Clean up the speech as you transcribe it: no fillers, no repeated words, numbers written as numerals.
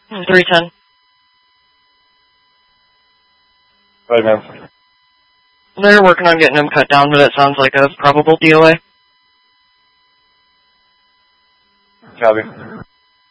310. Right, ma'am. They're working on getting him cut down, but it sounds like a probable DOA. Copy.